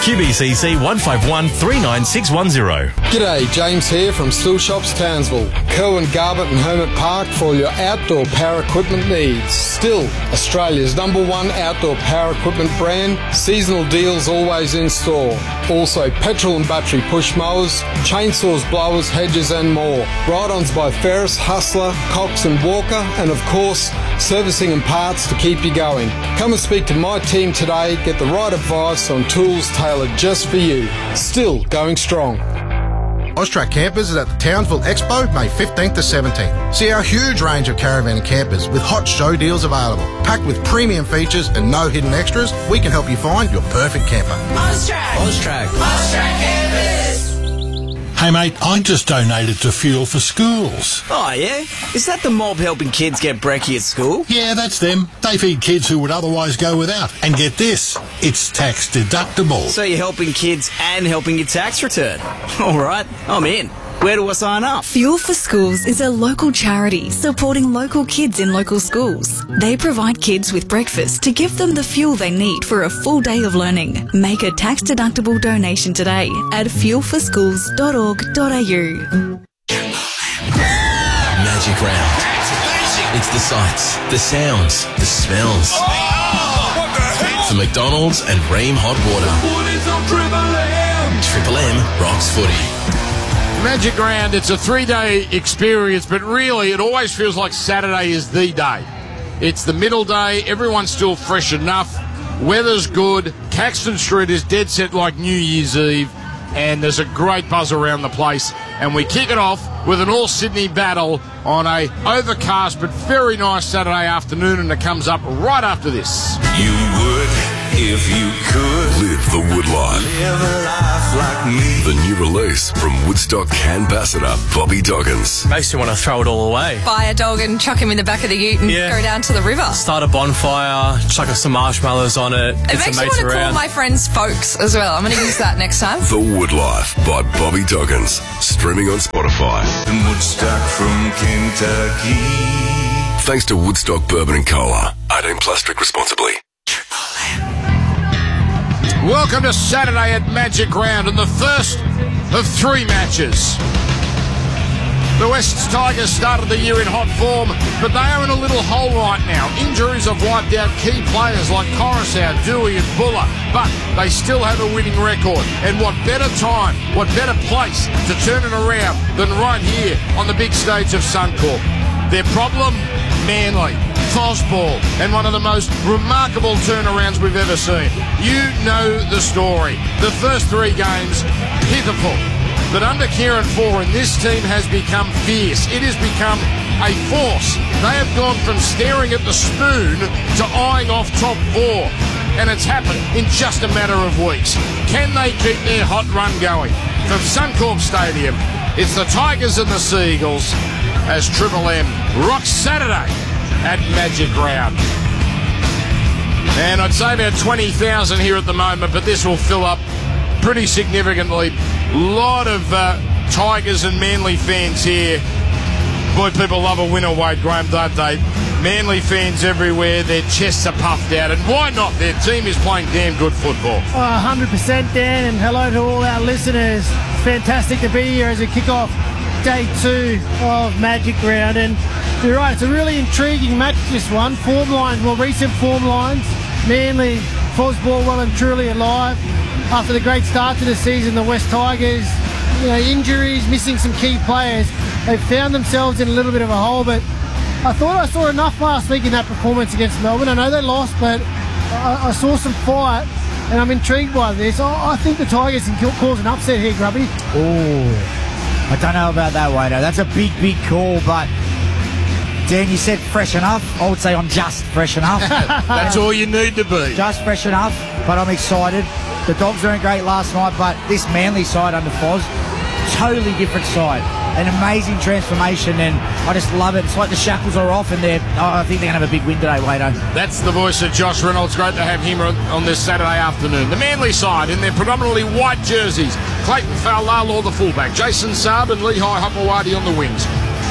QBCC 151 39610. G'day, James here from Still Shops Townsville. Kerwin Garbutt and Hermit Park for all your outdoor power equipment needs. Still, Australia's #1 outdoor power equipment brand. Seasonal deals always in store. Also, petrol and battery push mowers, chainsaws, blowers, hedges and more. Ride-ons by Ferris, Hustler, Cox and Walker, and of course, servicing and parts to keep you going. Come and speak to my team today. Get the right advice on tools tailored just for you. Still going strong. Austrac Campers is at the Townsville Expo, May 15th to 17th. See our huge range of caravan and campers with hot show deals available. Packed with premium features and no hidden extras, we can help you find your perfect camper. Austrac Campers. Hey mate, I just donated to Fuel for Schools. Oh yeah? Is that the mob helping kids get brekkie at school? Yeah, that's them. They feed kids who would otherwise go without. And get this, it's tax deductible. So you're helping kids and helping your tax return. All right, I'm in. Where do I sign up? Fuel for Schools is a local charity supporting local kids in local schools. They provide kids with breakfast to give them the fuel they need for a full day of learning. Make a tax-deductible donation today at fuelforschools.org.au. Magic Round. It's the sights, the sounds, the smells. For McDonald's and Ream Hot Water. Triple M rocks footy. Magic Round, it's a 3-day experience, but really it always feels like Saturday is the day. It's the middle day, everyone's still fresh enough, weather's good, Caxton Street is dead set like New Year's Eve, and there's a great buzz around the place. And we kick it off with an all-Sydney battle on a overcast but very nice Saturday afternoon, and it comes up right after this. You would if you could live the Wood life. Live a life like me. The new release from Woodstock ambassador Bobby Doggins. Makes you want to throw it all away. Buy a dog and chuck him in the back of the ute and go down to the river. Start a bonfire, chuck some marshmallows on it. It makes me want to call my friends folks as well. I'm going to use that next time. The Wood Life by Bobby Doggins. Streaming on Spotify. And Woodstock from Kentucky. Thanks to Woodstock Bourbon and Cola. 18 plus, drink responsibly. Welcome to Saturday at Magic Round and the first of 3 matches. The West Tigers started the year in hot form, but they are in a little hole right now. Injuries have wiped out key players like Coruscant, Dewey and Buller, but they still have a winning record. And what better time, what better place to turn it around than right here on the big stage of Suncorp. Their problem? Manly, Fosball, and one of the most remarkable turnarounds we've ever seen. You know the story. The first 3 games, pitiful. But under Kieran Foran, this team has become fierce. It has become a force. They have gone from staring at the spoon to eyeing off top 4. And it's happened in just a matter of weeks. Can they keep their hot run going? From Suncorp Stadium, it's the Tigers and the Seagulls as Triple M rocks Saturday at Magic Round. And I'd say about 20,000 here at the moment, but this will fill up pretty significantly. A lot of Tigers and Manly fans here. Boy, people love a winner, Wade Graham, don't they? Manly fans everywhere, their chests are puffed out, and why not? Their team is playing damn good football. 100%, Dan, and hello to all our listeners. It's fantastic to be here as we kick off day 2 of Magic Round, and you're right, it's a really intriguing match, this one. Form lines, more recent form lines. Manly, Fosball well and truly alive. After the great start to the season, the West Tigers, injuries, missing some key players, they've found themselves in a little bit of a hole, but I thought I saw enough last week in that performance against Melbourne. I know they lost, but I saw some fight, and I'm intrigued by this. I think the Tigers can cause an upset here, Grubby. Oh, I don't know about that, Wado. That's a big, big call, but Dan, you said fresh enough. I would say I'm just fresh enough. That's all you need to be. Just fresh enough, but I'm excited. The Dogs weren't great last night, but this Manly side under Foz, totally different side. An amazing transformation, and I just love it. It's like the shackles are off, and I think they're going to have a big win today, Wado. That's the voice of Josh Reynolds. Great to have him on this Saturday afternoon. The Manly side in their predominantly white jerseys. Clayton Faulalo, the fullback. Jason Saab and Lehigh Hopewadi on the wings.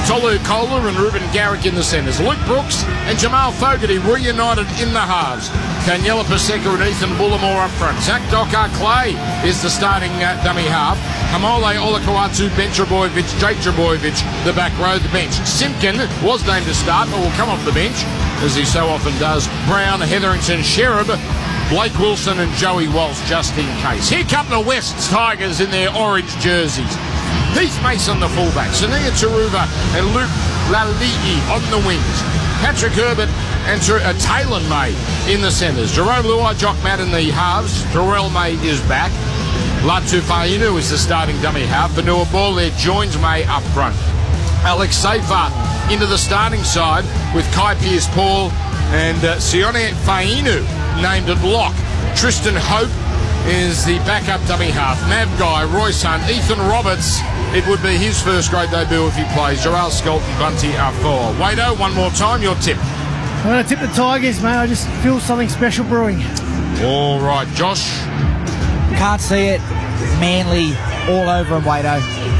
Tolu Kohler and Ruben Garrick in the centres. Luke Brooks and Jamal Fogarty reunited in the halves. Daniela Paseka and Ethan Bullimore up front. Zach Dokar-Clay is the starting dummy half. Hamole Olakau'atu, Ben Trebojevic, Jake Trebojevic, the back row, the bench. Simpkin was named to start, but will come off the bench, as he so often does. Brown, Hetherington, Sherab, Blake Wilson and Joey Walsh, just in case. Here come the Wests Tigers in their orange jerseys. Heath Mason, the fullback. Sania Taruva and Luke Lali'i on the wings. Patrick Herbert and Taylor May in the centres. Jerome Luai, Jock Madden the halves. Terrell May is back. Latu Fainu is the starting dummy half. Vanua Bole joins May up front. Alex Seyfarth into the starting side with Kai Pearce-Paul and Sione Fainu named at lock. Tristan Hope is the backup dummy half. Mav Guy, Royce Hunt, Ethan Roberts. It would be his first grade debut if he plays. Jarrell Scott and Bunty are four. Wado, one more time, your tip. I'm going to tip the Tigers, mate. I just feel something special brewing. All right, Josh. Can't see it. Manly all over him, Wado.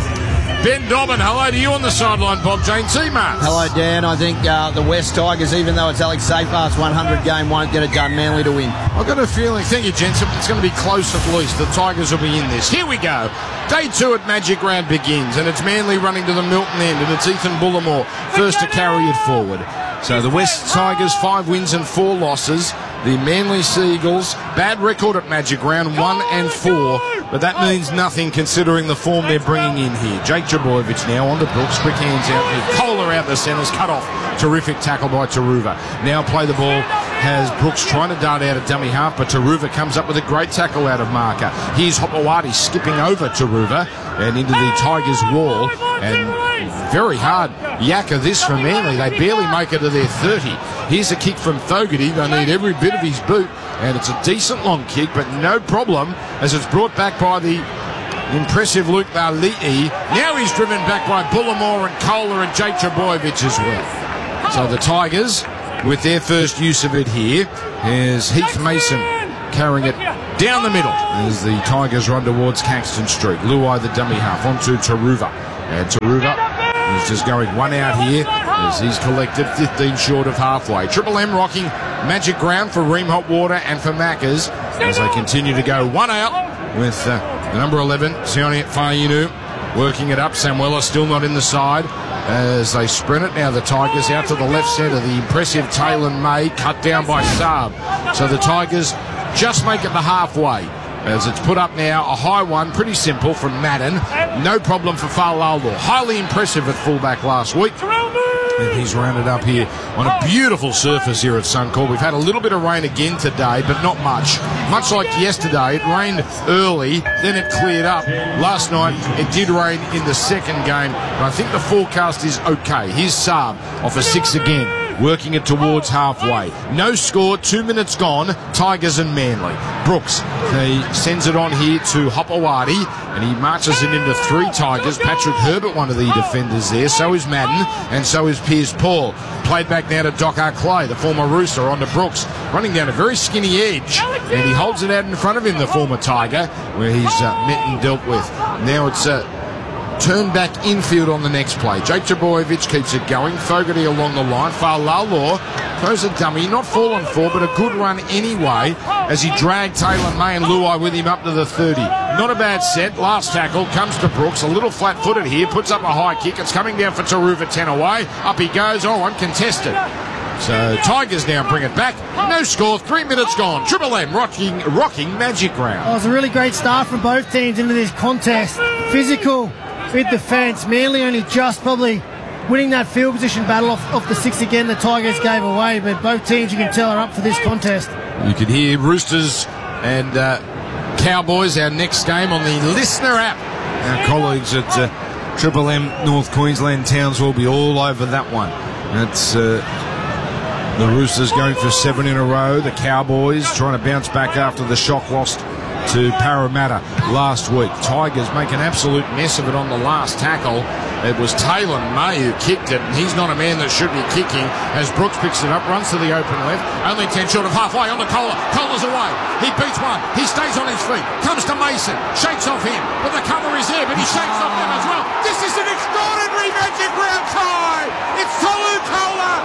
Ben Dobbin, hello to you on the sideline, Bob Jane Seamarks. Hello, Dan. I think the West Tigers, even though it's Alex Seyfarth's 100 game, won't get it done. Manly to win. I've got a feeling, thank you, gents, it's going to be close at least. The Tigers will be in this. Here we go. Day 2 at Magic Round begins, and it's Manly running to the Milton end, and it's Ethan Bullimore first to carry it forward. So the West Tigers, 5 wins and 4 losses. The Manly Seagulls, bad record at Magic Round, 1 and 4. But that means nothing considering the form they're bringing in here. Jake Trebojevic now on to Brooks. Quick hands out there. Kohler out the centres. Cut off. Terrific tackle by Taruva. Now play the ball. Has Brooks trying to dart out a dummy half, but Taruva comes up with a great tackle out of marker. Here's Hopewadi skipping over Taruva and into the Tigers' wall. And very hard yakka this from Manly. They barely make it to their 30. Here's a kick from Fogarty. They need every bit of his boot. And it's a decent long kick, but no problem as it's brought back by the impressive Luke Lali'i. Now he's driven back by Bullimore and Kohler and Jake Trebojevic as well. So the Tigers, with their first use of it here, is Heath Mason carrying it down the middle as the Tigers run towards Caxton Street. Luai, the dummy half, onto Taruva. And Taruva is just going one out here as he's collected 15 short of halfway. Triple M rocking Magic Ground for Ream Hot Water and for Maccas as they continue to go one out with the number 11, Sione Fainu, working it up. Samuela still not in the side as they sprint it. Now the Tigers out to the left centre. The impressive Taylor May cut down by Saab. So the Tigers just make it the halfway as it's put up now. A high one, pretty simple from Madden. No problem for Fa'alalo. Highly impressive at fullback last week. And he's rounded up here on a beautiful surface here at Suncorp. We've had a little bit of rain again today, but not much. Much like yesterday, it rained early, then it cleared up. Last night, it did rain in the second game, but I think the forecast is okay. Here's Saab off a 6 again, working it towards halfway. No score, 2 minutes gone, Tigers and Manly. Brooks, he sends it on here to Hopewadi, and he marches it into 3 Tigers. Patrick Herbert, one of the defenders there. So is Madden, and so is Pearce-Paul. Played back now to Dokar-Clay, the former Rooster, onto Brooks, running down a very skinny edge, and he holds it out in front of him, the former Tiger, where he's met and dealt with. Now it's turned back infield on the next play. Jake Trebojevic keeps it going. Fogarty along the line. Fa'alalo throws a dummy, not fallen for, but a good run anyway, as he dragged Taylor May and Luai with him up to the 30. Not a bad set. Last tackle comes to Brooks, a little flat-footed here, puts up a high kick. It's coming down for Taruva, 10 away. Up he goes. Oh, uncontested. So Tigers now bring it back. No score, 3 minutes gone. Triple M rocking Magic Round. Oh, it was a really great start from both teams into this contest. Physical with defence. Manly only just probably winning that field position battle off the 6 again the Tigers gave away, but both teams, you can tell, are up for this contest. You can hear Roosters and Cowboys, our next game, on the Listener app. Our colleagues at Triple M North Queensland Towns will be all over that one. That's the Roosters going for 7 in a row. The Cowboys trying to bounce back after the shock lost to Parramatta last week. Tigers make an absolute mess of it on the last tackle. It was Taylor May who kicked it, and he's not a man that should be kicking. As Brooks picks it up, runs to the open left, only 10 short of halfway on to Kohler. Kohler's away. He beats one. He stays on his feet. Comes to Mason. Shakes off him. But the cover is there, but he shakes off them as well. This is an extraordinary Magic Round try. It's Tolu Kohler.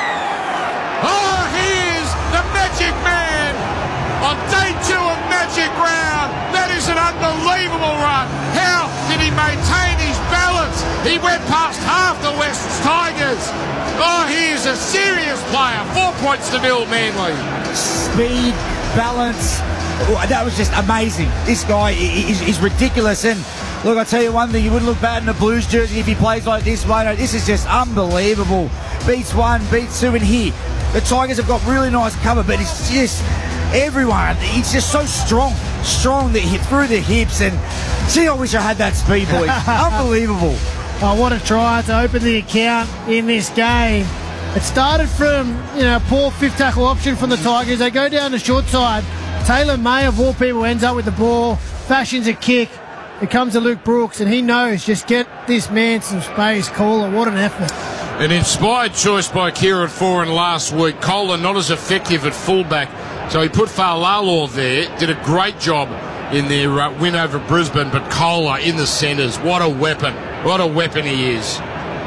Oh, he is the Magic Man on day 2 of Magic Round. That is an unbelievable run. How did he maintain his balance? He went past half the West's Tigers. Oh, he is a serious player. 4 points to nil, Manly. Speed, balance. That was just amazing. This guy is ridiculous. And look, I tell you one thing, you wouldn't look bad in a Blues jersey if he plays like this, mate. This is just unbelievable. Beats 1, beats 2, and here the Tigers have got really nice cover, but it's just everyone. He's just so strong that he through the hips, and gee, I wish I had that speed, boys. Unbelievable. Oh, what a try to open the account in this game. It started from, a poor fifth tackle option from the Tigers. They go down the short side. Taylor May, of all people, ends up with the ball, fashions a kick. It comes to Luke Brooks, and he knows, just get this man some space. Kohler, what an effort. An inspired choice by Kieran Foran last week. Kohler not as effective at fullback, so he put Fa'alalo there. Did a great job in their win over Brisbane, but Kohler in the centres. What a weapon. What a weapon he is.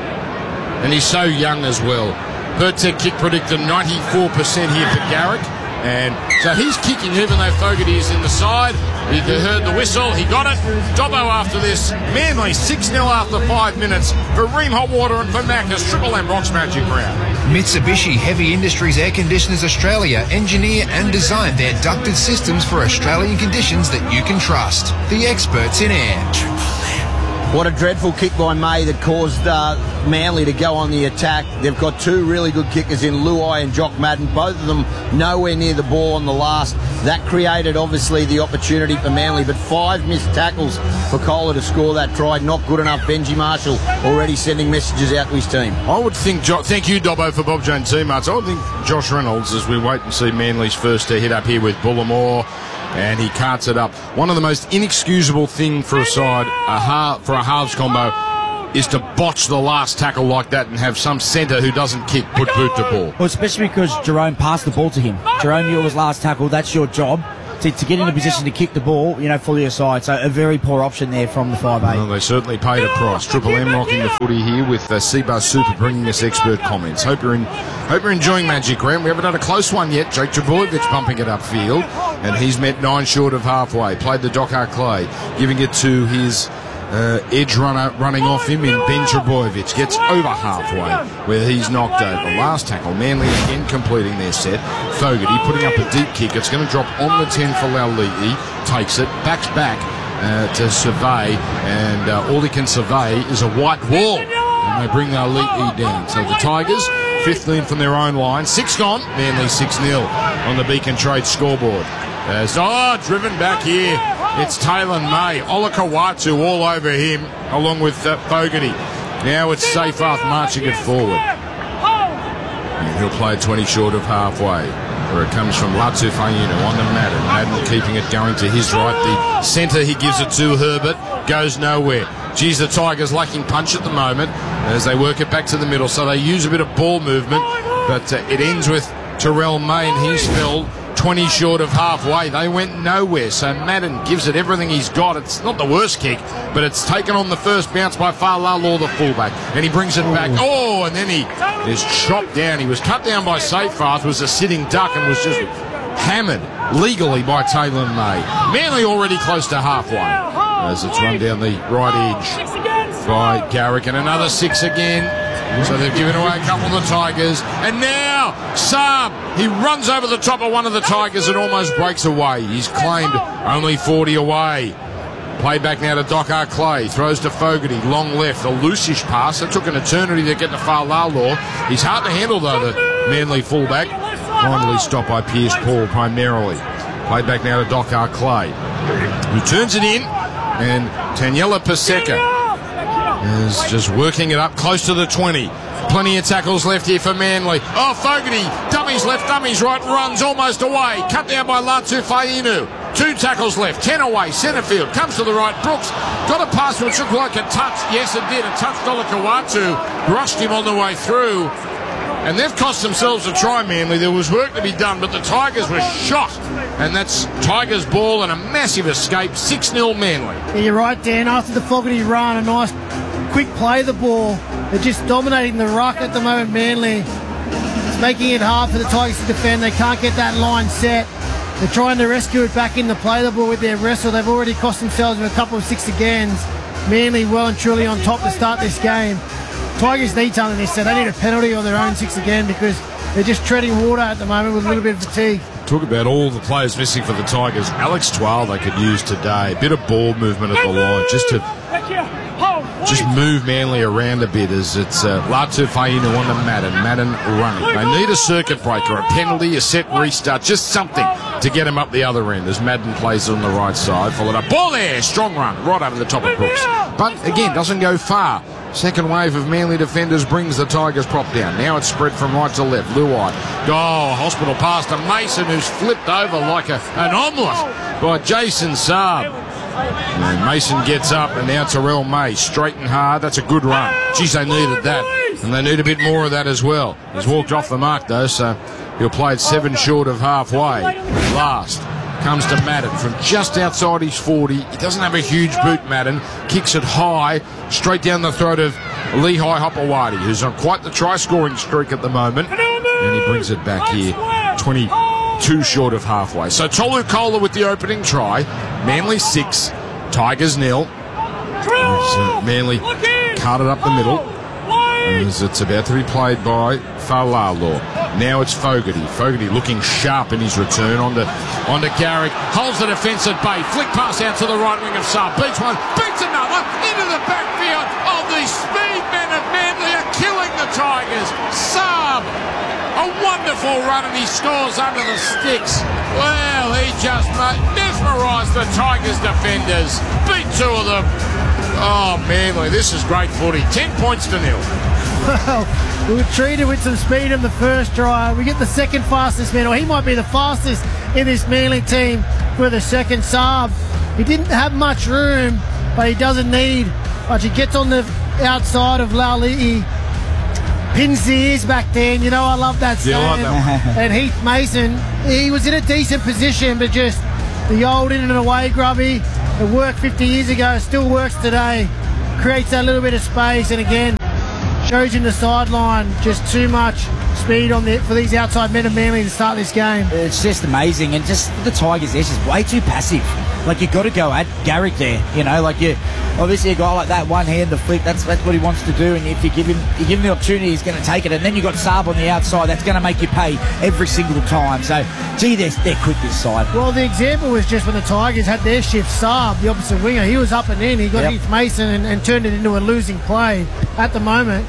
And he's so young as well. Pertek kick predicted 94% here for Garrick. And so he's kicking even though Fogarty is in the side. He heard the whistle. He got it. Dobbo after this. Manly 6-0 after 5 minutes for Ream Hot Water and for Macca's Triple M Rocks Magic Round. Mitsubishi Heavy Industries Air Conditioners Australia engineer and design their ducted systems for Australian conditions that you can trust. The experts in air. What a dreadful kick by May that caused Manly to go on the attack. They've got 2 really good kickers in Luai and Jock Madden, both of them nowhere near the ball on the last. That created, obviously, the opportunity for Manly, but 5 missed tackles for Kohler to score that try. Not good enough. Benji Marshall already sending messages out to his team. I would think, thank you, Dobbo, for Bob Jones teammates. I would think Josh Reynolds, as we wait and see Manly's first hit up here with Bullimore, and he carts it up. One of the most inexcusable thing for a side, for a halves combo, is to botch the last tackle like that and have some centre who doesn't kick put boot to ball. Well, especially because Jerome passed the ball to him. Jerome Muir's last tackle, that's your job. To get in a position to kick the ball, fully aside. So a very poor option there from the 5'8". Well, they certainly paid a price. Triple M rocking the footy here with Seabar Super bringing us expert comments. Hope you're enjoying Magic Round. We haven't had a close one yet. Jake Trbojevic bumping it upfield, and he's met 9 short of halfway. Played the Docker Clay, giving it to his edge runner running off him in Ben Trbojevic. Gets over halfway where he's knocked over. Last tackle, Manly again completing their set. Fogarty putting up a deep kick. It's going to drop on the 10 for Lauliti. Takes it, backs back to survey, and all he can survey is a white wall. And they bring Lauliti down. So the Tigers, 15 from their own line. 6 gone. Manly 6-0 on the Beacon Trade scoreboard. Driven back here. It's Taylor May. Olakawatu all over him, along with Fogarty. Now it's Seyfarth marching it forward. And he'll play 20 short of halfway. Where it comes from Latu Fainu on the Madden. Madden keeping it going to his right. The centre, he gives it to Herbert. Goes nowhere. Geez, the Tigers lacking punch at the moment as they work it back to the middle. So they use a bit of ball movement. But it ends with Terrell May, and he's felled 20 short of halfway. They went nowhere, so Madden gives it everything he's got. It's not the worst kick, but it's taken on the first bounce by Fa'alalo, the fullback, and he brings it back. Oh, and then he is chopped down. He was cut down by Seyfarth, was a sitting duck, and was just hammered legally by Taylor May. Manly already close to halfway as it's run down the right edge by Garrick, and another 6 again. So they've given away a couple of the Tigers. And now, Saab, he runs over the top of one of the Tigers and almost breaks away. He's claimed only 40 away. Played back now to Docker Clay. Throws to Fogarty. Long left. A loosish pass. It took an eternity to get to Fa'alalo. He's hard to handle, though, the Manly fullback. Finally stopped by Pierce Paul primarily. Played back now to Docker Clay, who turns it in. And Taniela Paseka is just working it up close to the 20. Plenty of tackles left here for Manly. Oh, Fogarty, dummies left, dummies right, runs almost away. Cut down by Latu Fainu. 2 tackles left, 10 away, centre field, comes to the right, Brooks, got a pass which looked like a touch, yes it did, a touch Olakau'atu, rushed him on the way through, and they've cost themselves a try, Manly. There was work to be done, but the Tigers were shot, and that's Tigers ball and a massive escape, 6-0 Manly. Yeah, you're right, Dan, after the Fogarty run, a nice quick play of the ball, they're just dominating the ruck at the moment, Manly. It's making it hard for the Tigers to defend, they can't get that line set. They're trying to rescue it back in to play the ball with their wrestle. They've already cost themselves with a couple of 6 agains. Manly well and truly on top to start this game. Tigers need something this set. They need a penalty on their own 6 again because they're just treading water at the moment with a little bit of fatigue. Talk about all the players missing for the Tigers. Alex Twal they could use today. A bit of ball movement at the line just to move Manly around a bit as it's Latu Fainu on the Madden running. They need a circuit breaker, a penalty, a set restart, just something to get him up the other end as Madden plays on the right side. Followed up, ball there, strong run, right over the top of Brooks. But again, doesn't go far. Second wave of Manly defenders brings the Tigers prop down. Now it's spread from right to left. Luai. Oh, hospital pass to Mason, who's flipped over like an omelette by Jason Saab. And Mason gets up, and now Terrell May, straight and hard. That's a good run. Geez, they needed that. And they need a bit more of that as well. He's walked off the mark, though, so he'll play it 7 short of halfway. Last comes to Madden from just outside his 40. He doesn't have a huge boot, Madden. Kicks it high, straight down the throat of Lehigh Hopewadi, who's on quite the try-scoring streak at the moment. And he brings it back here, 22 short of halfway. So Tolu Kola with the opening try. Manly 6, Tigers 0. Manly carted up the middle. As it's about to be played by Falalo. Now it's Fogarty. Fogarty looking sharp in his return onto Garrick. Holds the defence at bay. Flick pass out to the right wing of Saab. Beats one, beats another, into the backfield. Oh, the speed men of Manly are killing the Tigers. Saab, a wonderful run, and he scores under the sticks. Well, he just mesmerised the Tigers defenders. Beat 2 of them. Oh, Manly, this is great footy. 10 points to 0. Well, we were treated with some speed in the first try. We get the second fastest man, or he might be the fastest in this Manly team for the second Saab. He didn't have much room, but he doesn't need much. He gets on the outside of Laulii, pins the ears back then. You know, I love that stand. Yeah, I like that one. And Heath Mason, he was in a decent position, but just the old in and away grubby. It worked 50 years ago, still works today. Creates that little bit of space, and again, shows in the sideline just too much speed for these outside men of Manly to start this game. It's just amazing, and just the Tigers, they're just way too passive. Like, you've got to go at Garrick there, you know, like obviously a guy like that, one hand, the flick, that's what he wants to do, and if you give him the opportunity, he's going to take it, and then you've got Saab on the outside, that's going to make you pay every single time. So, gee, they're quick this side. Well, the example was just when the Tigers had their shift, Saab, the opposite winger, he was up and in, he got Heath Mason and turned it into a losing play. At the moment,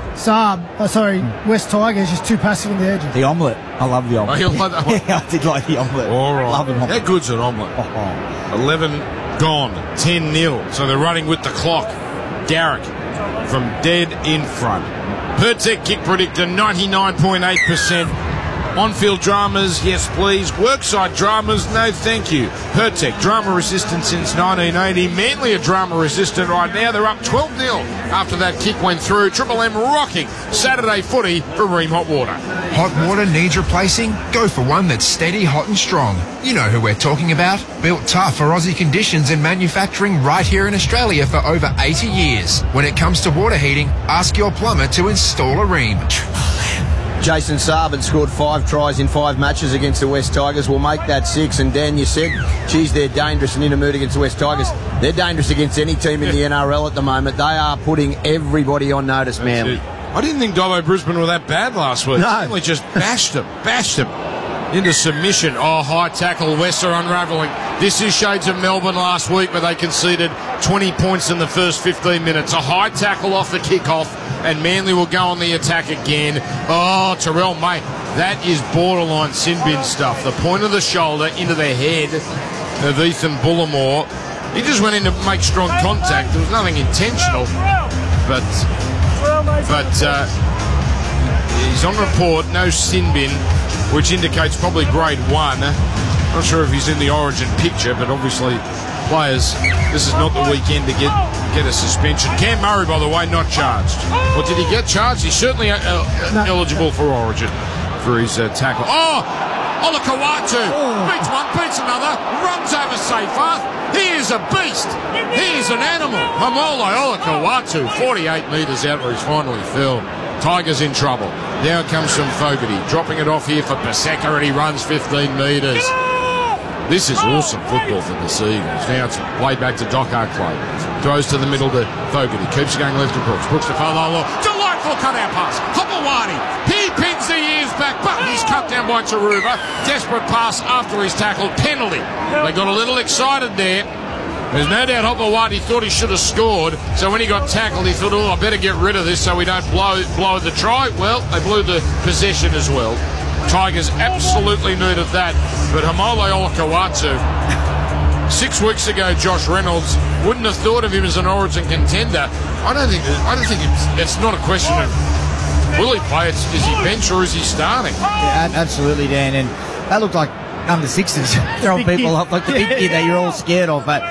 West Tigers just too passive on the edges. The omelette. I love the omelette. Oh, you like that one? Yeah, I did like the omelette. All right. Love an omelette. How good's an omelette? 11 gone, 10-0. So they're running with the clock. Garrick from dead in front. Pertek kick predictor, 99.8%. On-field dramas, yes please. Workside dramas, no thank you. Pertek, drama resistant since 1980. Manly are drama resistant right now. They're up 12-0 after that kick went through. Triple M rocking Saturday footy for Ream Hot Water. Hot water needs replacing? Go for one that's steady, hot and strong. You know who we're talking about. Built tough for Aussie conditions and manufacturing right here in Australia for over 80 years. When it comes to water heating, ask your plumber to install a Ream. Jason Saab had scored 5 tries in 5 matches against the West Tigers. We'll make that 6. And Dan, you said, geez, they're dangerous in Invermouth against the West Tigers. They're dangerous against any team in the NRL at the moment. They are putting everybody on notice, man. I didn't think Dubbo Brisbane were that bad last week. No. They just bashed them into submission. Oh, high tackle. West are unravelling. This is shades of Melbourne last week where they conceded 20 points in the first 15 minutes. A high tackle off the kickoff, and Manly will go on the attack again. Oh, Terrell May. That is borderline sin bin stuff. The point of the shoulder into the head of Ethan Bullimore. He just went in to make strong contact. There was nothing intentional, but he's on report, no sin bin, which indicates probably grade 1. Not sure if he's in the Origin picture, but obviously players, this is not the weekend to get a suspension. Cam Murray, by the way, not charged. Or did he get charged? He's certainly eligible for Origin for his tackle. Oh! Olakau'atu beats one, beats another, runs over Seyfarth. He is a beast. He is an animal. Haumole Olakau'atu, 48 metres out where he's finally fell. Tigers in trouble. Now it comes from Fogarty, dropping it off here for Paseka, and he runs 15 metres. This is awesome football for the Seagulls. Now it's played back to Doc Clay. Throws to the middle to Fogarty. Keeps going left to Brooks. Brooks to Falala. Delightful cut-out pass. Hopewadi. He pins the ears back, but he's cut down by Taruva. Desperate pass after his tackle. Penalty. They got a little excited there. There's no doubt Hopewadi thought he should have scored. So when he got tackled, he thought, oh, I better get rid of this so we don't blow the try. Well, they blew the possession as well. Tigers absolutely needed that. But Haumole Olakau'atu, 6 weeks ago, Josh Reynolds wouldn't have thought of him as an Origin contender. I don't think it's not a question of will he play. Is he bench or is he starting? Yeah, absolutely, Dan. And that looked like under sixes. They're all people like the big kid that you're all scared of. But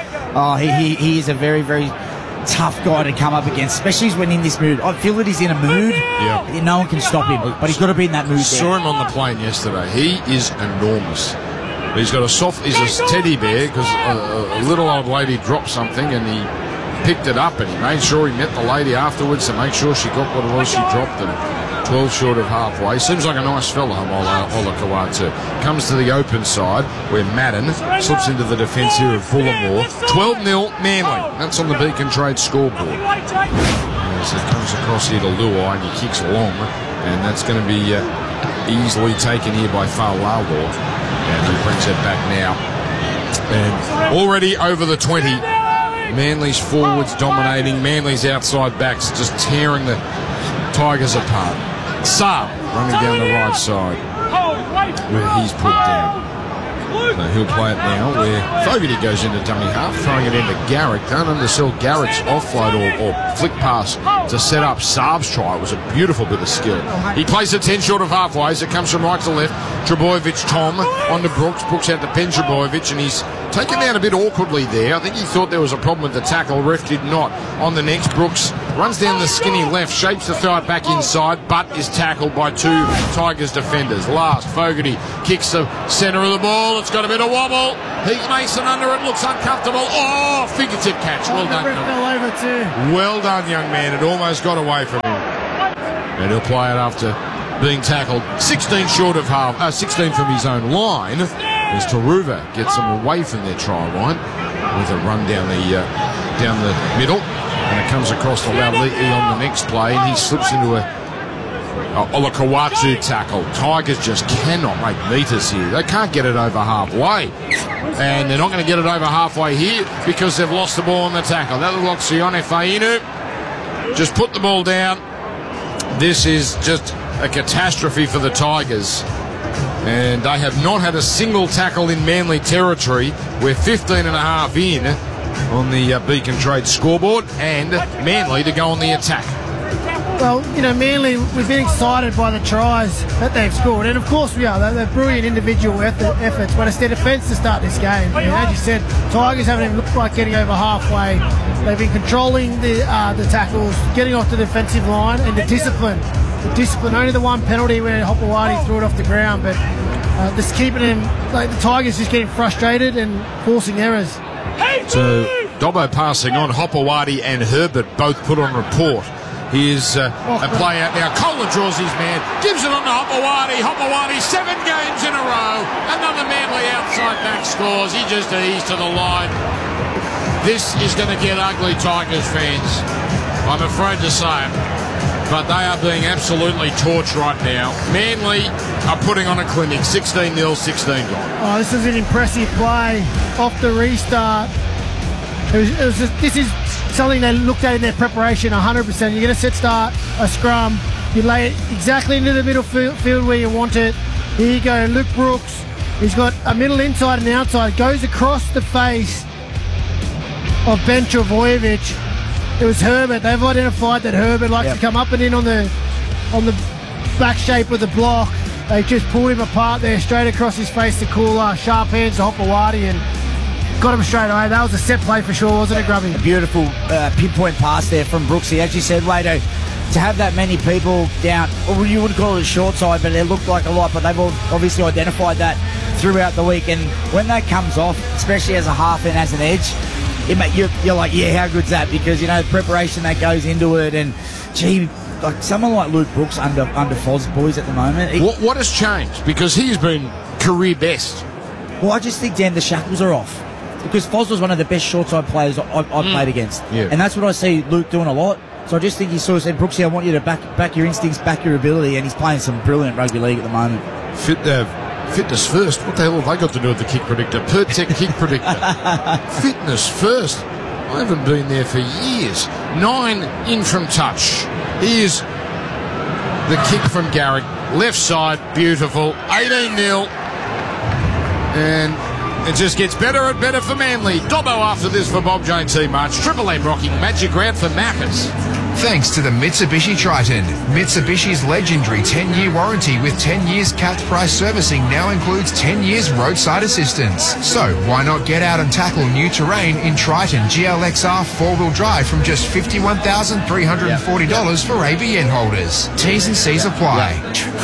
he is a very, very tough guy to come up against, especially when in this mood. I feel that he's in a mood. Yeah. No one can stop him, but he's got to be in that mood. Saw him on the plane yesterday. He is enormous. He's got he's a teddy bear because a little old lady dropped something and he picked it up and he made sure he met the lady afterwards to make sure she got what it was she dropped, and 12 short of halfway. Seems like a nice fella, Haumole Olakau'atu. Comes to the open side where Madden slips into the defence here of Bullimore. 12-0 Manly. That's on the Beacon Trade scoreboard. As it comes across here to Luai and he kicks long, and that's going to be easily taken here by Fa'alalo. And he brings it back now. And already over the 20. Manly's forwards dominating. Manly's outside backs just tearing the Tigers apart. Saab running down the right side where he's put down. So he'll play it now where Fogarty goes into dummy half, throwing it into Garrick. Don't undersell Garrick's offload or flick pass to set up Saab's try. It was a beautiful bit of skill. He plays it 10 short of halfway as it comes from right to left. Trebojevic, Tom, on to Brooks. Brooks out to Ben Trebojevic, and he's taken down a bit awkwardly there. I think he thought there was a problem with the tackle. Ref did not. On the next, Brooks runs down the skinny left, shapes to throw it back inside, but is tackled by two Tigers defenders. Last, Fogarty kicks the centre of the ball. It's got a bit of wobble. Heath Mason under it, looks uncomfortable. Oh, fingertip catch. Well done. Fell over too. Well done, young man. It almost got away from him. And he'll play it after being tackled 16 short of half, 16 from his own line, as Taruva gets them away from their try line with a run down the middle, and it comes across to Lauliti on the next play, and he slips into a Olakau'atu tackle. Tigers just cannot make metres here. They can't get it over halfway, and they're not going to get it over halfway here because they've lost the ball on the tackle. That looked like Sione Fainu just put the ball down. This is just a catastrophe for the Tigers, and they have not had a single tackle in Manly territory. We're 15 and a half in on the Beacon Trade scoreboard, and Manly to go on the attack. Well, you know, Manly, we've been excited by the tries that they've scored, and of course we are. They're brilliant individual efforts, but it's their defence to start this game. I mean, as you said, Tigers haven't even looked like getting over halfway. They've been controlling the tackles, getting off the defensive line, and the discipline. Only the one penalty where Hopewadi threw it off the ground, but just keeping him, like the Tigers just getting frustrated and forcing errors. So Dobbo passing on, Hopewadi and Herbert both put on report. Here's a play out now. Kohler draws his man, gives it on to Hopewadi. Hopewadi, 7 games in a row. Another Manly outside back scores. He just eased to the line. This is going to get ugly, Tigers fans. I'm afraid to say it. But they are being absolutely torched right now. Manly are putting on a clinic. 16-0, 16 gone. Oh, this is an impressive play off the restart. This is something they looked at in their preparation 100%. You get a set start, a scrum, you lay it exactly into the middle field where you want it. Here you go, Luke Brooks. He's got a middle inside and outside. Goes across the face of Ben Trebojevic. It was Herbert. They've identified that Herbert likes to come up and in on the back shape of the block. They just pulled him apart there, straight across his face to Cooler, sharp hands to Hopewadi, and got him straight away. That was a set play for sure, wasn't it, Grubby? A beautiful pinpoint pass there from Brooksy. As you said, Wado, to have that many people down, or you would call it a short side, but it looked like a lot, but they've obviously identified that throughout the week. And when that comes off, especially as a half and as an edge, you're like, yeah, how good's that? Because, you know, the preparation that goes into it, and, gee, like someone like Luke Brooks under Foz boys at the moment. What has changed? Because he's been career best. Well, I just think, Dan, the shackles are off. Because Foz was one of the best short side players I've played against. Yeah. And that's what I see Luke doing a lot. So I just think he sort of said, Brooksy, I want you to back your instincts, back your ability, and he's playing some brilliant rugby league at the moment. Fitness first. What the hell have they got to do with the kick predictor? Pertec kick predictor. Fitness first. I haven't been there for years. 9 in from touch. Here's the kick from Garrick. Left side, beautiful. 18-0. And it just gets better and better for Manly. Dobbo after this for Bob Jane T. March. Triple M rocking Magic Round for Maccas. Thanks to the Mitsubishi Triton. Mitsubishi's legendary 10-year warranty with 10 years capped price servicing now includes 10 years roadside assistance. So why not get out and tackle new terrain in Triton GLXR 4-wheel drive from just $51,340 for ABN holders. T's and C's apply.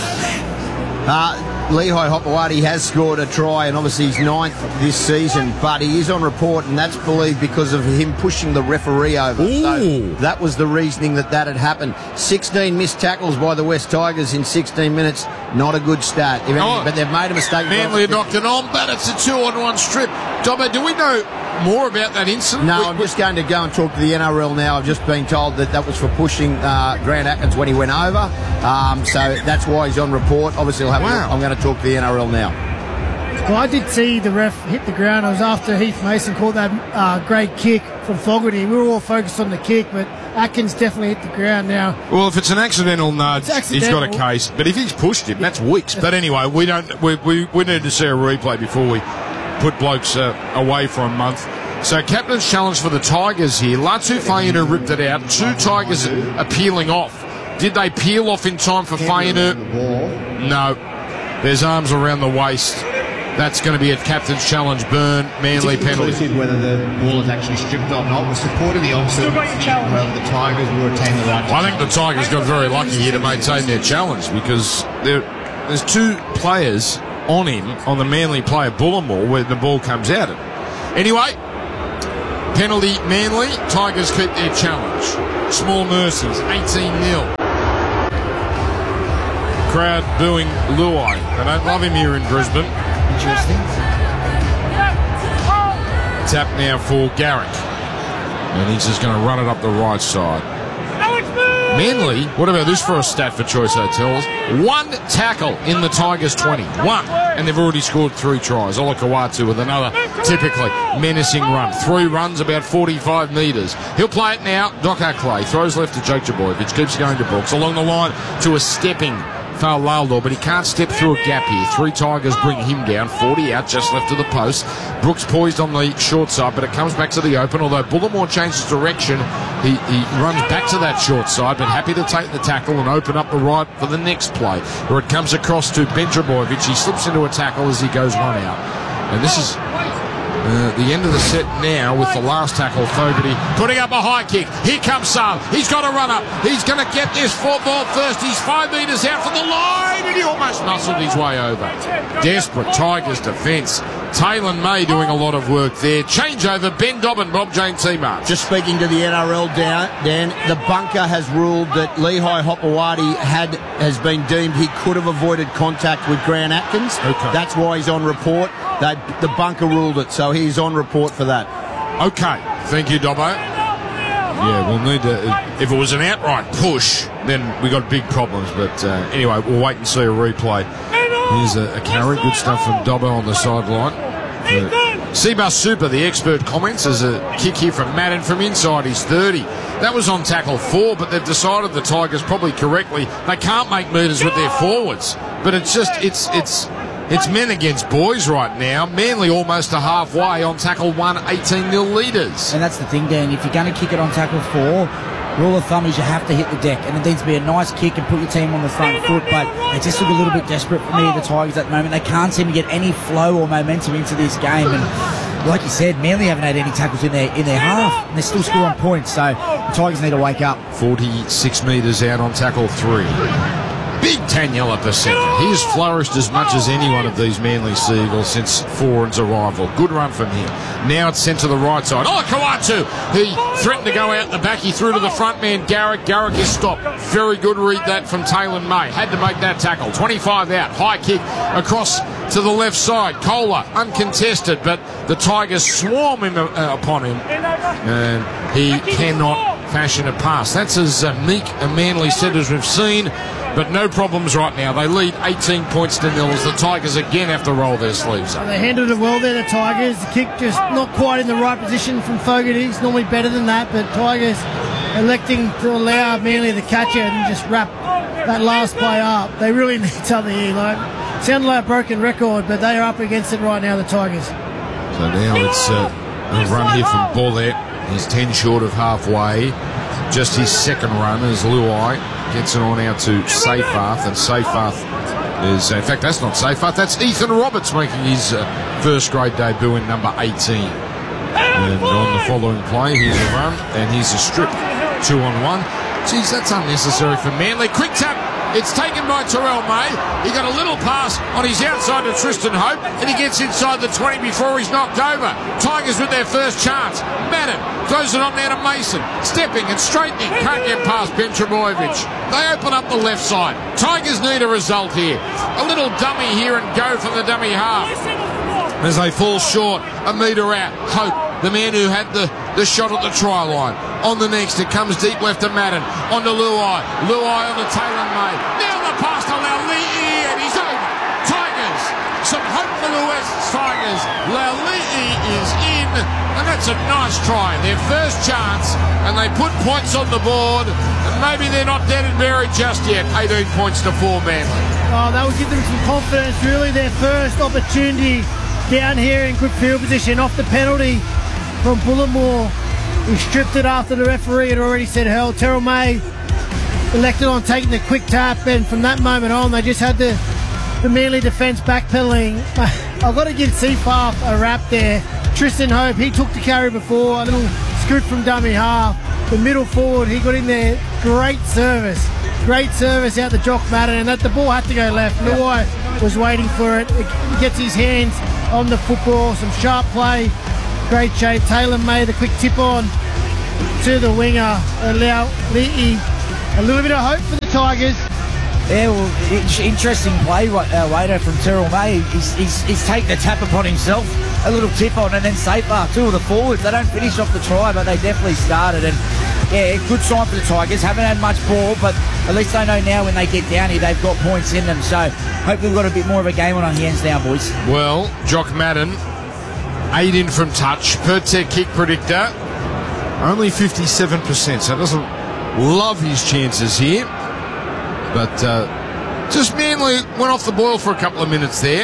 Lehigh Hopewadi has scored a try, and obviously he's 9th this season, but he is on report, and that's believed because of him pushing the referee over. So that was the reasoning that had happened. 16 missed tackles by the West Tigers in 16 minutes. Not a good stat. But they've made a mistake. Manly knocked it on, but it's a 2-on-1 strip. Dobbo, do we know more about that incident? No, I'm just going to go and talk to the NRL now. I've just been told that was for pushing Grant Atkins when he went over. So that's why he's on report. Obviously, I'm going to talk to the NRL now. Well, I did see the ref hit the ground. It was after Heath Mason caught that great kick from Fogarty. We were all focused on the kick, but Atkins definitely hit the ground now. Well, if it's an accidental nudge, he's got a case. But if he's pushed him, that's weeks. But anyway, we need to see a replay before we put blokes away for a month. So captain's challenge for the Tigers here. Latu Fainu ripped it out. 2 Tigers are peeling off. Did they peel off in time for Fainu? No. There's arms around the waist. That's going to be a captain's challenge. Burn, Manly penalty. Whether the ball is actually stripped or not. We're supporting the opposite. Whether the Tigers will retain the right. I think the Tigers got very lucky here to maintain their challenge, because there's 2 players on him, on the Manly player Bullimore, where the ball comes out. Anyway, penalty Manly. Tigers keep their challenge. Small mercies, 18-0. Crowd booing Luai. They don't love him here in Brisbane. Interesting. Tap now for Garrick. And he's just going to run it up the right side. Manly, what about this for a stat for Choice Hotels? 1 tackle in the Tigers' 20. 1. And they've already scored 3 tries. Ola Kawatu with another typically menacing run. 3 runs, about 45 metres. He'll play it now. Docker Clay throws left to Jake Jaboyevich. Keeps going to Brooks. Along the line to a stepping Fa'alalo, but he can't step through a gap here. 3 Tigers bring him down. 40 out, just left of the post. Brooks poised on the short side, but it comes back to the open. Although Bullimore changes direction, he runs back to that short side, but happy to take the tackle and open up the right for the next play, where it comes across to Ben Trbojevic. He slips into a tackle as he goes one out. And this is the end of the set now with the last tackle. Fogarty putting up a high kick. Here comes Saab. He's got to run up. He's going to get this football first. He's 5 metres out from the line, and he almost muscled his way over. Desperate Tigers defence. Taylor May doing a lot of work there. Changeover, Ben Dobbin, Bob Jane T. March. Just speaking to the NRL, Dan, the bunker has ruled that Lehigh Hopewadi has been deemed he could have avoided contact with Grant Atkins. Okay. That's why he's on report. The bunker ruled it, so he's on report for that. Okay, thank you, Dobbo. Yeah, we'll need to... If it was an outright push, then we got big problems. But anyway, we'll wait and see a replay. Here's a carry. Good stuff from Dobbo on the sideline. Seabus Super, the expert, comments as a kick here from Madden from inside his 30. That was on tackle 4, but they've decided, the Tigers probably correctly, they can't make metres with their forwards. But it's just... It's men against boys right now. Manly almost a halfway on tackle 1, 18-0 leaders. And that's the thing, Dan. If you're going to kick it on tackle 4, rule of thumb is you have to hit the deck, and it needs to be a nice kick and put your team on the front foot, but they just look a little bit desperate for me, the Tigers, at the moment. They can't seem to get any flow or momentum into this game, and like you said, Manly haven't had any tackles in their half, and they're still scoring points, so the Tigers need to wake up. 46 metres out on tackle 3. Big Taniela at the centre. He has flourished as much as any one of these Manly Seagulls since Foran's arrival. Good run from him. Now it's sent to the right side. Oh, Kawatu! He threatened to go out the back. He threw to the front man, Garrick. Garrick is stopped. Very good read that from Taylor May. Had to make that tackle. 25 out. High kick across to the left side. Kohler uncontested, but the Tigers swarm him upon him, and he cannot fashion a pass. That's as meek a Manly set as we've seen. But no problems right now. They lead 18 points to 0 as the Tigers again have to roll their sleeves up. They handled it well there, the Tigers. The kick just not quite in the right position from Fogarty. He's normally better than that, but Tigers electing to allow Manly to catch it and just wrap that last play up. They really need something here. Sounded like a broken record, but they are up against it right now, the Tigers. So now it's a run here from Bullet. He's 10 short of halfway. Just his second run as Luai gets it on out to Seyfarth, and Seyfarth is, in fact, that's not Seyfarth, that's Ethan Roberts making his first grade debut in number 18. And on the following play, here's a run, and here's a strip, 2-on-1. Geez, that's unnecessary for Manly. Quick tap, it's taken by Terrell May. He got a little pass on his outside to Tristan Hope, and he gets inside the 20 before he's knocked over. Tigers with their first chance. Madden throws it on there to Mason, stepping and straightening, can't get past Ben Trebojevic. They open up the left side. Tigers need a result here. A little dummy here and go from the dummy half. As they fall short, a metre out. Hope, the man who had the shot at the try line. On the next, it comes deep left to Madden. On to Luai. Luai on the Taylor May. Now the pass to Laulii, and he's over. Tigers. Some hope for the West Tigers. Laulii is in, and that's a nice try. Their first chance, and they put points on the board, and maybe they're not dead and buried just yet. 18 points to 4 Manly. Oh, that would give them some confidence, really. Their first opportunity down here in good field position off the penalty from Bullimore. He stripped it after the referee had already said hell. Terrell May elected on taking the quick tap, and from that moment on, they just had the Manly defence backpedaling. I've got to give Seyfarth a rap there. Tristan Hope, he took the carry before, a little scoot from dummy half. The middle forward, he got in there. Great service out to Jock Madden, and that the ball had to go left. Luai was waiting for it. He gets his hands on the football, some sharp play. Great shape. Taylor May, the quick tip on to the winger. Allow Li'i a little bit of hope for the Tigers. Yeah, well, interesting play, Wader, from Terrell May. He's taken the tap upon himself, a little tip on, and then Seyfarth, two of the forwards. They don't finish off the try, but they definitely started. And yeah, good sign for the Tigers. Haven't had much ball, but at least they know now when they get down here, they've got points in them. So hopefully we've got a bit more of a game on our hands now, boys. Well, Jock Madden, 8 in from touch, per their kick predictor, only 57%, so doesn't love his chances here. But just Manly went off the boil for a couple of minutes there,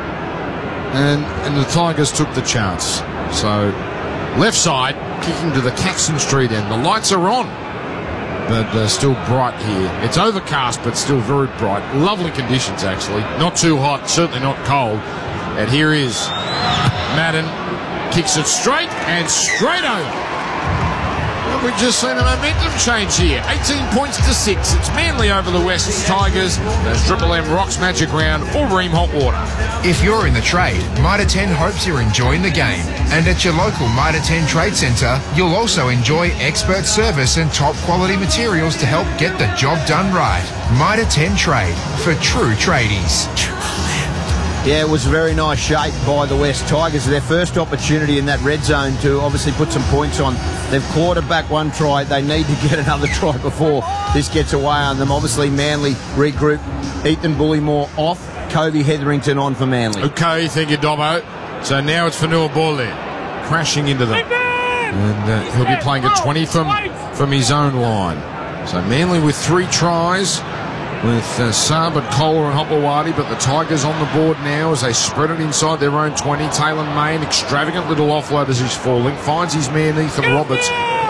and the Tigers took the chance. So left side, kicking to the Caxton Street end. The lights are on, but still bright here. It's overcast, but still very bright. Lovely conditions, actually. Not too hot, certainly not cold. And here is Madden, kicks it straight and straight over. Well, we've just seen a momentum change here. 18 points to 6. It's Manly over the West Tigers as Triple M rocks Magic Round or Ream Hot Water. If you're in the trade, Mitre 10 hopes you're enjoying the game. And at your local Mitre 10 Trade Centre, you'll also enjoy expert service and top quality materials to help get the job done right. Mitre 10 Trade, for true tradies. Yeah, it was a very nice shape by the West Tigers. Their first opportunity in that red zone to obviously put some points on. They've clawed back one try. They need to get another try before this gets away on them. Obviously, Manly regroup. Ethan Bullimore off. Kobe Hetherington on for Manly. Okay, thank you, Dobbo. So now it's Fanua Ball there, crashing into them. And he'll be playing at 20 from his own line. So Manly with 3 tries, with Saab and Kohler and Hopewadi, but the Tigers on the board now as they spread it inside their own 20. Taylor May, an extravagant little offload as he's falling, finds his man Ethan Roberts,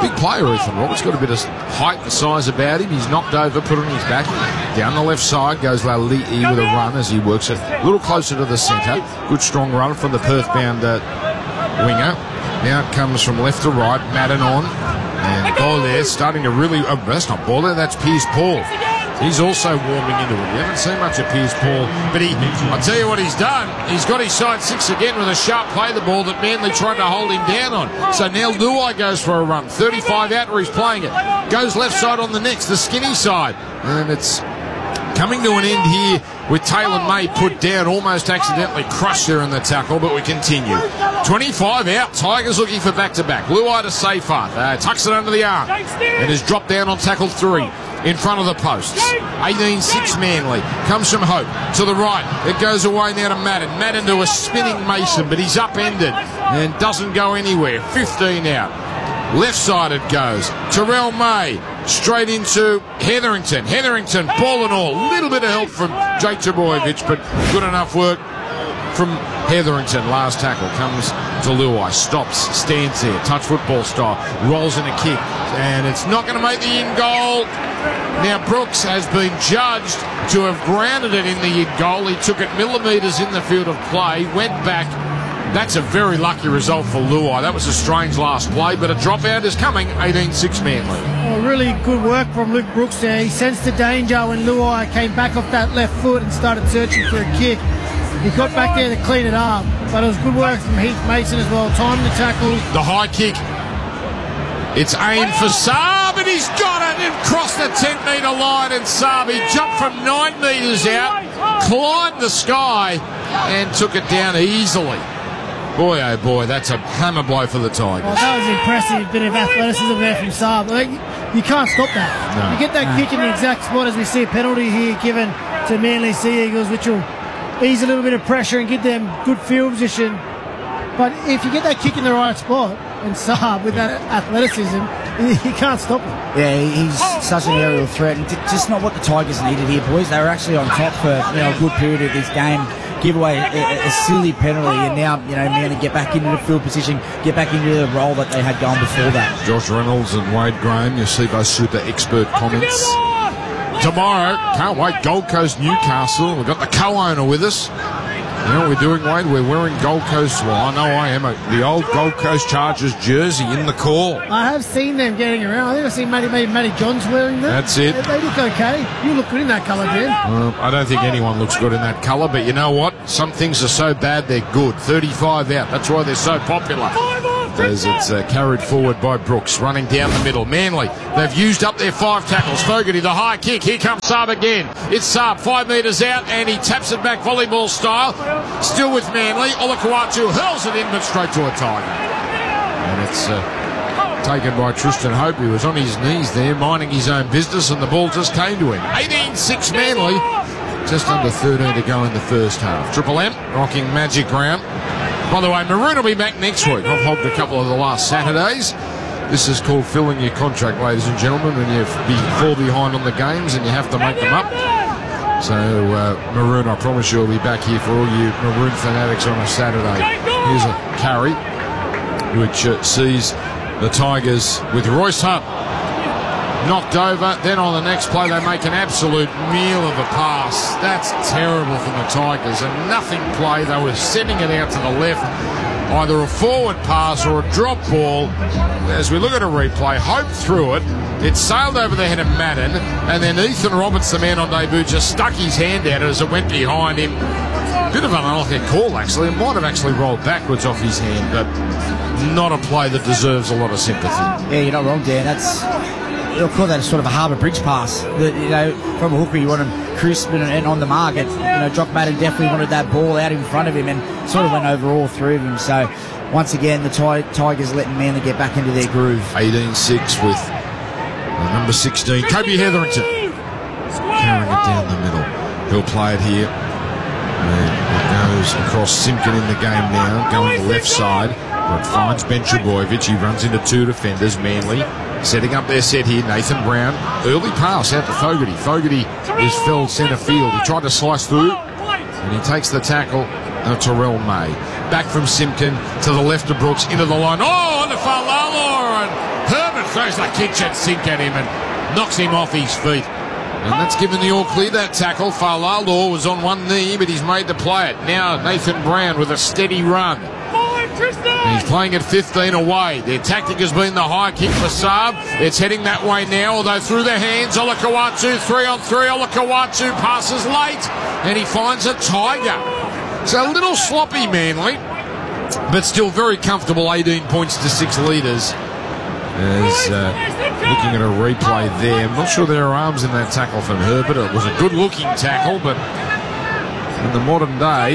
big player, Ethan Roberts. Got a bit of height and size about him. He's knocked over, put on his back. Down the left side goes Lali'i with a run as he works it a little closer to the centre. Good strong run from the Perth-bound winger. Now it comes from left to right. Madden on. And Boyle starting to really... Oh, that's not Boyle, that's Piers Paul. He's also warming into it. We haven't seen much of Piers Paul, but I'll tell you what he's done. He's got his side six again with a sharp play the ball that Manly tried to hold him down on. So now Luai goes for a run. 35 out where he's playing it. Goes left side on the next, the skinny side. And it's coming to an end here with Taylor May put down, almost accidentally crushed there in the tackle, but we continue. 25 out, Tigers looking for back-to-back. Luai to Seyfarth, tucks it under the arm and has dropped down on tackle 3. In front of the posts. 18-6 Manly. Comes from Hope to the right. It goes away now to Madden. Madden to a spinning Mason, but he's upended and doesn't go anywhere. 15 out. Left side it goes. Terrell May straight into Hetherington. Hetherington, ball and all. Little bit of help from Jake Trbojevic, but good enough work from Hetherington. Last tackle comes to Luai. Stops, stands there. Touch football style. Rolls in a kick. And it's not going to make the in goal. Now Brooks has been judged to have grounded it in the in goal. He took it millimetres in the field of play. Went back. That's a very lucky result for Luai. That was a strange last play, but a dropout is coming. 18-6 Manly. Oh, really good work from Luke Brooks there. He sensed the danger when Luai came back off that left foot and started searching for a kick. He got back there to clean it up, but it was good work from Heath Mason as well. Time to tackle. The high kick. It's aimed for Saab, and he's got it and crossed the 10-metre line. And Saab, he jumped from 9 metres out, climbed the sky, and took it down easily. Boy, oh boy, that's a hammer blow for the Tigers. Oh, that was impressive. Bit of athleticism there from Saab. You can't stop that. No. You get that kick in the exact spot as we see a penalty here given to Manly Sea Eagles, which will ease a little bit of pressure and give them good field position. But if you get that kick in the right spot, and Saab with that athleticism, he can't stop him. Yeah, he's such an aerial threat, and just not what the Tigers needed here, boys. They were actually on top for a good period of this game. Give away a silly penalty, and now Manly get back into the field position, get back into the role that they had gone before that. Josh Reynolds and Wade Graham, you see those super expert comments. Tomorrow, can't wait, Gold Coast Newcastle. We've got the co-owner with us. You know what we're doing, Wade? We're wearing Gold Coast. Well, I know I am. The old Gold Coast Chargers jersey in the call. I have seen them getting around. I think I've seen Matty Johns wearing them. That's it. They look okay. You look good in that colour, Dan. I don't think anyone looks good in that colour, but you know what? Some things are so bad they're good. 35 out. That's why they're so popular. As it's carried forward by Brooks, running down the middle. Manly, they've used up their 5 tackles. Fogarty, the high kick. Here comes Saab again. It's Saab, 5 metres out, and he taps it back volleyball style. Still with Manly. Olakuatu hurls it in, but straight to a Tiger. And it's taken by Tristan Hope, who was on his knees there, minding his own business, and the ball just came to him. 18-6 Manly. Just under 13 to go in the first half. Triple M rocking Magic Round. By the way, Maroon will be back next week. I've hogged a couple of the last Saturdays. This is called filling your contract, ladies and gentlemen, when you fall behind on the games and you have to make them up. So, Maroon, I promise you, will be back here for all you Maroon fanatics on a Saturday. Here's a carry, which sees the Tigers with Royce Hunt knocked over. Then on the next play, they make an absolute meal of a pass. That's terrible from the Tigers. A nothing play. They were sending it out to the left. Either a forward pass or a drop ball. As we look at a replay, Hope threw it. It sailed over the head of Madden, and then Ethan Roberts, the man on debut, just stuck his hand out as it went behind him. Bit of an unlucky call, actually. It might have actually rolled backwards off his hand, but not a play that deserves a lot of sympathy. Yeah, you're not wrong, Dan. You'll call that a sort of a Harbour Bridge pass. From a hooker, you want him crisp and on the market. Jock Madden definitely wanted that ball out in front of him and sort of went over all three of him. So, once again, the Tigers letting Manly get back into their groove. 18-6 with number 16, Kobe Hetherington, carrying it down the middle. He'll play it here. And it goes across Simpkin in the game now, going the left side. It finds Ben Trbojevic. He runs into 2 defenders. Manly setting up their set here. Nathan Brown. Early pass out to Fogarty. Fogarty is filled centre field. He tried to slice through, and he takes the tackle. Terrell May. Back from Simpkin to the left of Brooks into the line. Oh, on to Falala, and Herman Garbutt throws the kitchen sink at him and knocks him off his feet. And that's given the all clear, that tackle. Fa'alalo was on one knee, but he's made to play it. Now Nathan Brown with a steady run. He's playing at 15 away. Their tactic has been the high kick for Saab. It's heading that way now, although through the hands, Olakau'atu, 3-on-3. Olakau'atu passes late, and he finds a Tiger. It's a little sloppy, Manly, but still very comfortable, 18 points to 6 leaders. As looking at a replay there, I'm not sure there are arms in that tackle from Herbert. It was a good-looking tackle, but in the modern day,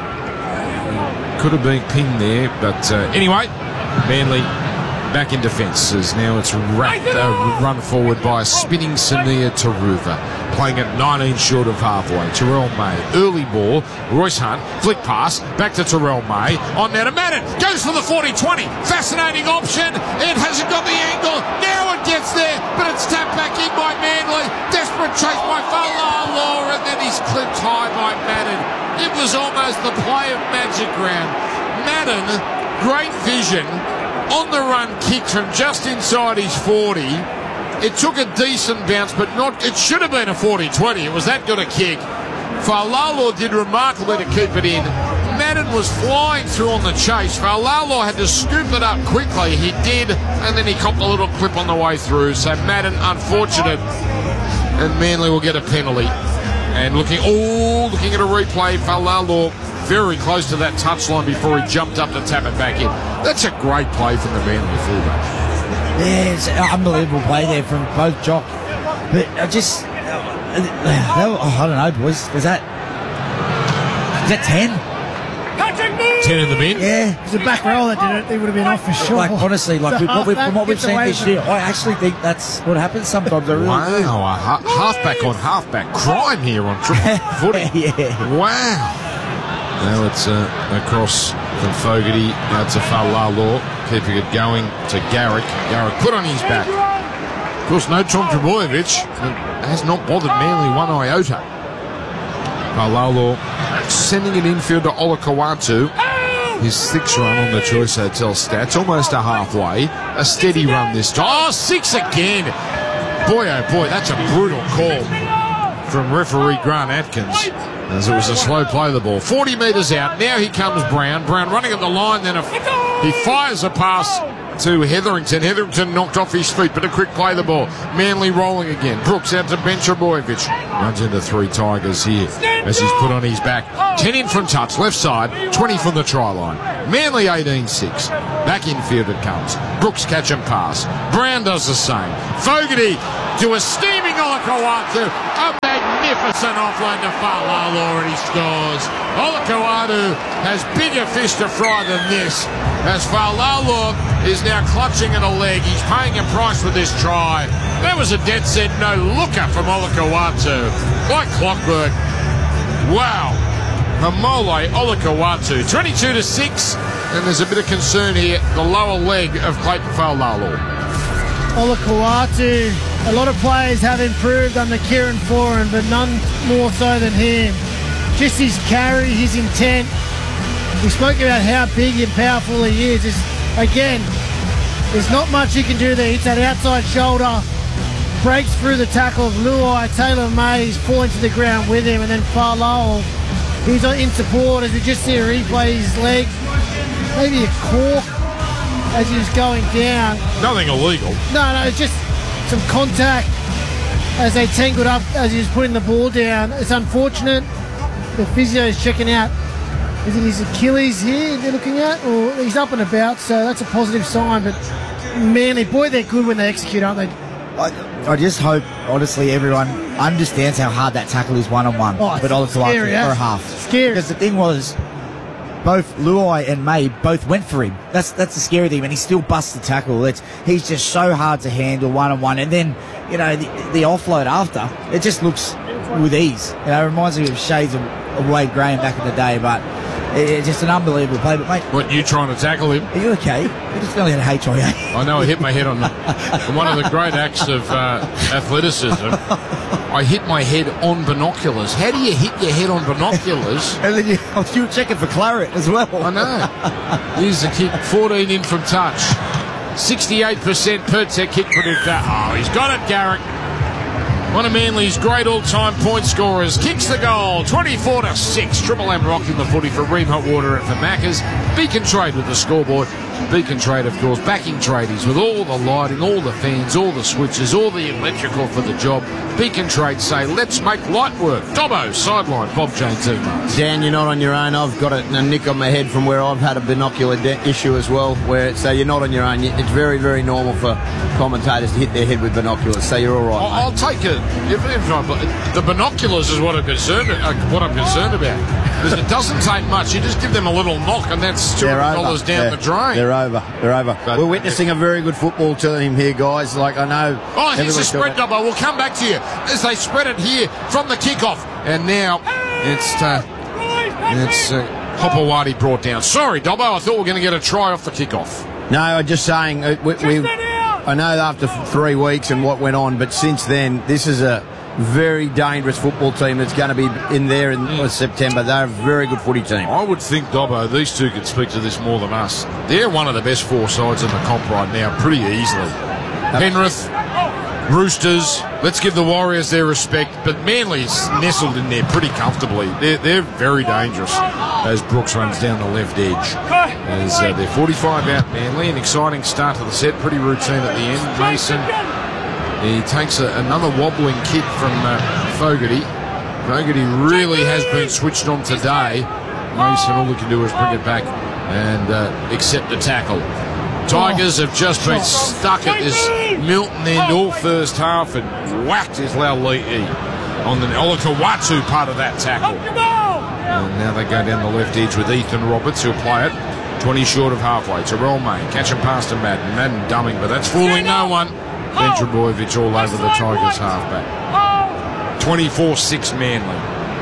could have been pinned there. But anyway, Manly back in defence as now it's run forward by a spinning Sania Taruva, playing at 19 short of halfway. Terrell May, early ball, Royce Hunt, flick pass, back to Terrell May, on now to Madden, goes for the 40-20, fascinating option, it hasn't got the angle, now it gets there, but it's tapped back in by Manly, desperate chase by Fa'alalo, and then he's clipped high by Madden. It was almost the play of Magic Round. Madden, great vision, on the run kick from just inside his 40. It took a decent bounce, but not. It should have been a 40-20. It was that good a kick. Fa'alalo did remarkably to keep it in. Madden was flying through on the chase. Fa'alalo had to scoop it up quickly. He did, and then he copped a little clip on the way through. So Madden, unfortunate, and Manly will get a penalty. And looking at a replay, Fa'alalo very close to that touchline before he jumped up to tap it back in. That's a great play from the Manly fullback. Yeah, it's an unbelievable play there from both Jock. But I just, I don't know, boys. Is that 10? 10 in the bin? Yeah, it was a back row that did it. They would have been off for sure. Like, honestly, like from what we've seen this year, I actually think that's what happens sometimes. I really do. Wow, halfback on halfback crime here on triple footy. Yeah. Wow. Now it's across from Fogarty, now to Fa'alalo, keeping it going to Garrick. Garrick put on his back. Of course, no Tom Trbojevic. Has not bothered Manly one iota. Fa'alalo sending it infield to Olakau'atu. His 6th run on the Choice Hotel stats, almost a halfway. A steady run this time. Oh, 6 again. Boy, oh boy, that's a brutal call from referee Grant Atkins, as it was a slow play of the ball. 40 metres out. Now here comes Brown. Brown running at the line. Then he fires a pass to Hetherington. Hetherington knocked off his feet, but a quick play of the ball. Manly rolling again. Brooks out to Ben Trbojevic. Runs into 3 Tigers here as he's put on his back. 10 in from touch. Left side. 20 from the try line. Manly 18-6. Back infield it comes. Brooks catch and pass. Brown does the same. Fogarty to a steaming Olakau'atu. A magnificent offload to Fa'alalo, and he scores. Olakau'atu has bigger fish to fry than this, as Fa'alalo is now clutching at a leg. He's paying a price with this try. That was a dead set no-looker from Olakau'atu. Like clockwork. Wow. Mamole Olakau'atu. 22-6, and there's a bit of concern here. The lower leg of Clayton Fa'alalo. Olakau'atu, a lot of players have improved under Kieran Foran, but none more so than him. Just his carry, his intent. We spoke about how big and powerful he is. Again, there's not much he can do there. It's that outside shoulder, breaks through the tackle of Luai. Taylor May's falling to the ground with him, and then Fa'alalo, he's in support as we just see a replay, his leg, maybe a cork as he was going down. Nothing illegal. No, it's just some contact as they tangled up as he was putting the ball down. It's unfortunate. The physio is checking out. Is it his Achilles here they're looking at? Or he's up and about, so that's a positive sign. But Manly, boy, they're good when they execute, aren't they? I just hope, honestly, everyone understands how hard that tackle is one-on-one. But Olakau'atu for a half. Scary. Because the thing was, both Luai and May both went for him. That's the scary thing, and he still busts the tackle. He's just so hard to handle one-on-one. And then, the offload after, it just looks with ease. It reminds me of shades of Wade Graham back in the day, but it's just an unbelievable play. But, mate... What, you trying to tackle him? Are you okay? You just nearly had a HIA. I know, I hit my head on one of the great acts of athleticism. I hit my head on binoculars. How do you hit your head on binoculars? And then you were checking for claret as well. I know. Here's the kick. 14 in from touch. 68% per kick predictor. Oh, he's got it, Garrick. One of Manly's great all-time point scorers kicks the goal, 24-6. Triple M rocking the footy for Ream Hot Water and for Maccas. Beacon Trade with the scoreboard. Beacon Trade, of course, backing tradies with all the lighting, all the fans, all the switches, all the electrical for the job. Beacon Trade say, let's make light work. Dobbo, sideline, Bob James Evans. Dan, you're not on your own. I've got a nick on my head from where I've had a binocular issue as well, so you're not on your own. It's very, very normal for commentators to hit their head with binoculars, so you're all right. I'll take it. The binoculars is what I'm concerned about. Because it doesn't take much. You just give them a little knock, and that's $200 down the drain. They're over. But we're witnessing a very good football team here, guys. Like, I know. Oh, here's a spread, Dobbo. We'll come back to you as they spread it here from the kickoff. And now it's Hopewadi brought down. Sorry, Dobbo. I thought we were going to get a try off the kickoff. No, I'm just saying. I know after 3 weeks and what went on, but since then, this is a very dangerous football team that's going to be in there in September. They're a very good footy team. I would think, Dobbo, these two could speak to this more than us. They're one of the best four sides in the comp right now, pretty easily. Penrith, Roosters, let's give the Warriors their respect, but Manly's nestled in there pretty comfortably. They're very dangerous as Brooks runs down the left edge. As they're 45 out, Manly, an exciting start to the set, pretty routine at the end. Mason, he takes another wobbling kick from Fogarty. Fogarty really has been switched on today. Mason, all he can do is bring it back and accept the tackle. Tigers have just been stuck at this Milton end all first half and whacked his Lauliti on the Olakau'atu part of that tackle. And now they go down the left edge with Ethan Roberts, who'll play it 20 short of halfway. Terrell May catching past to Madden. Madden dumbing, but that's fooling no one. Ben Trebojevic all over the Tigers halfback. 24-6 Manly.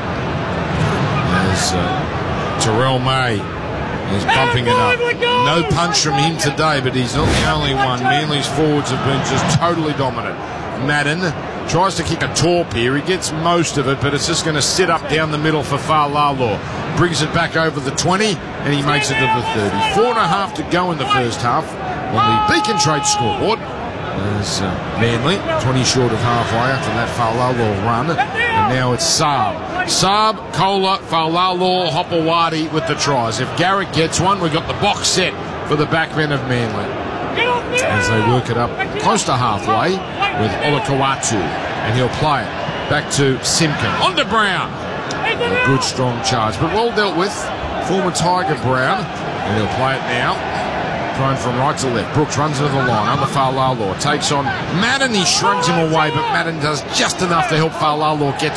As Terrell May is bumping it up. No punch from him today, but he's not the only one. Manly's forwards have been just totally dominant. Madden tries to kick a torp here. He gets most of it, but it's just going to sit up down the middle for Fa'alalo. Brings it back over the 20, and he makes it to the 30. 4.5 to go in the first half on the Beacon Trade scoreboard. There's Manly, 20 short of halfway after that Fa'alalo run. And now it's Saab. Saab, Kohler, Fa'alalo, Hopewadi with the tries. If Garrick gets one, we've got the box set for the backmen of Manly. As they work it up close to halfway with Olakau'atu. And he'll play it back to Simpkin. On to Brown. A good, strong charge, but well dealt with. Former Tiger Brown. And he'll play it now. Thrown from right to left. Brooks runs into the line. Under Fa'alalo. Takes on Madden. He shrugs him away, but Madden does just enough to help Fa'alalo get